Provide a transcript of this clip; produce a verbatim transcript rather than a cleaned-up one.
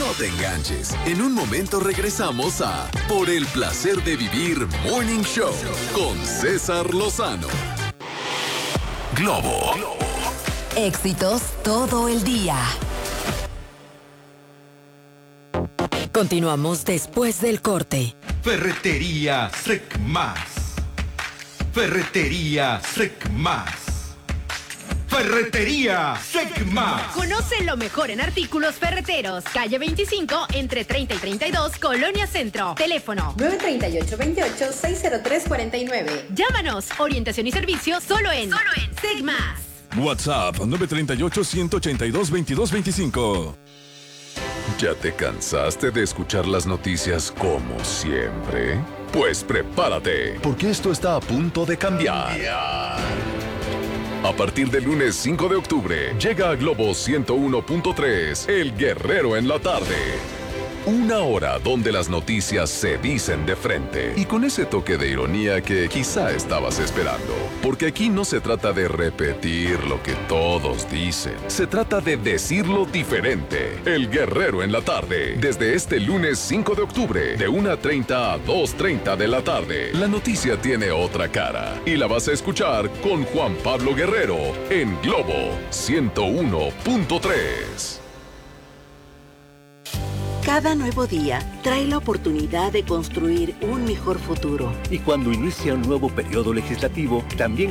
No te enganches. En un momento regresamos a Por el placer de vivir Morning Show con César Lozano. Globo. Éxitos todo el día. Continuamos después del corte. Ferretería Secmas. Ferretería Secmas. Ferretería Secmas. Conoce lo mejor en artículos ferreteros. Calle veinticinco, entre treinta y treinta y dos, Colonia Centro. Teléfono nueve tres ocho, dos ocho, seis cero tres cuatro nueve. Llámanos. Orientación y servicio solo en, solo en Secmas. WhatsApp nueve tres ocho, uno ocho dos, dos dos dos cinco. ¿Ya te cansaste de escuchar las noticias como siempre? Pues prepárate, porque esto está a punto de cambiar. A partir del lunes cinco de octubre, llega a Globo ciento uno punto tres, El Guerrero en la tarde. Una hora donde las noticias se dicen de frente y con ese toque de ironía que quizá estabas esperando. Porque aquí no se trata de repetir lo que todos dicen, se trata de decirlo diferente. El Guerrero en la tarde, desde este lunes cinco de octubre, de una treinta a dos treinta de la tarde. La noticia tiene otra cara y la vas a escuchar con Juan Pablo Guerrero en Globo ciento uno punto tres. Cada nuevo día trae la oportunidad de construir un mejor futuro. Y cuando inicia un nuevo periodo legislativo, también